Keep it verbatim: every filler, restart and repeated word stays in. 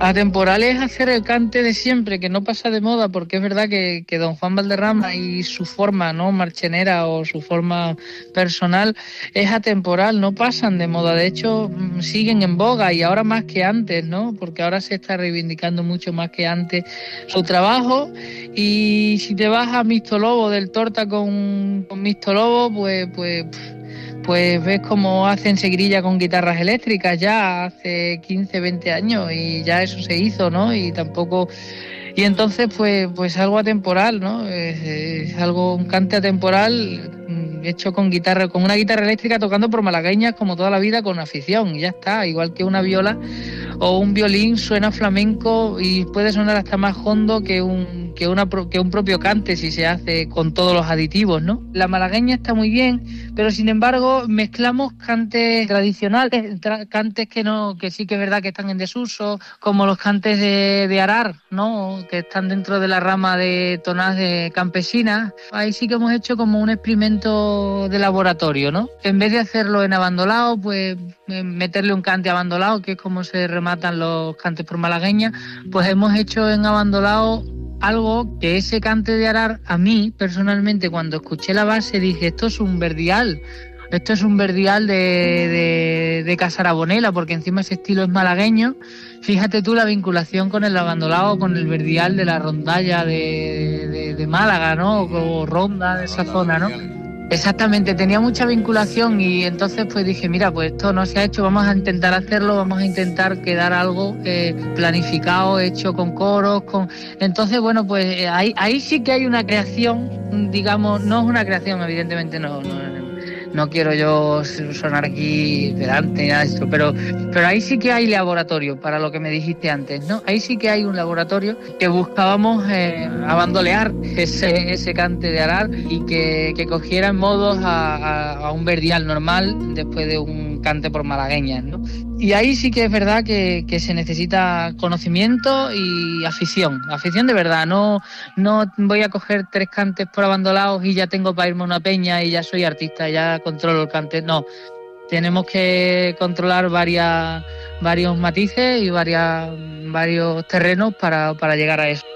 Atemporal es hacer el cante de siempre, que no pasa de moda, porque es verdad que, que don Juan Valderrama y su forma, ¿no?, marchenera o su forma personal es atemporal, no pasan de moda, de hecho siguen en boga y ahora más que antes, ¿no?, porque ahora se está reivindicando mucho más que antes su trabajo. Y si te vas a Mixtolobo, del Torta con, con Mixtolobo, pues... pues pues ves cómo hacen seguirilla con guitarras eléctricas ya hace quince, veinte años y ya eso se hizo, ¿no? Y tampoco... Y entonces pues pues algo atemporal, ¿no? Es, es algo, un cante atemporal hecho con guitarra, con una guitarra eléctrica tocando por malagueñas como toda la vida con afición, y ya está, igual que una viola o un violín suena flamenco y puede sonar hasta más hondo que un que una que un propio cante si se hace con todos los aditivos, ¿no? La malagueña está muy bien, pero sin embargo mezclamos cantes tradicionales, tra- cantes que no, que sí que es verdad que están en desuso, como los cantes de, de arar, ¿no?, que están dentro de la rama de tonás de campesinas. Ahí sí que hemos hecho como un experimento de laboratorio, ¿no? En vez de hacerlo en abandolado, pues meterle un cante abandolado, que es como se rematan los cantes por malagueña, pues hemos hecho en abandolado algo que ese cante de arar, a mí personalmente cuando escuché la base dije, esto es un verdial, esto es un verdial de, de, de Casarabonela, porque encima ese estilo es malagueño. Fíjate tú la vinculación con el abandolado, con el verdial de la rondalla de, de, de Málaga, ¿no?, o ronda de esa zona, ¿no? Exactamente, tenía mucha vinculación y entonces pues dije, mira, pues esto no se ha hecho, vamos a intentar hacerlo, vamos a intentar quedar algo eh, planificado, hecho con coros, con... Entonces, bueno, pues eh, ahí, ahí sí que hay una creación, digamos, no es una creación, evidentemente no, no, no quiero yo sonar aquí pedante ni nada de esto, pero, pero ahí sí que hay laboratorio, para lo que me dijiste antes, ¿no? Ahí sí que hay un laboratorio que buscábamos eh, abandolear ese, ese cante de arar y que, que cogiera modos a, a, a un verdial normal después de un cante por malagueñas, ¿no? Y ahí sí que es verdad que, que se necesita conocimiento y afición, afición de verdad, no, no voy a coger tres cantes por abandolados y ya tengo para irme a una peña y ya soy artista, ya controlo el cante, no, tenemos que controlar varias, varios matices y varias, varios terrenos para, para llegar a eso.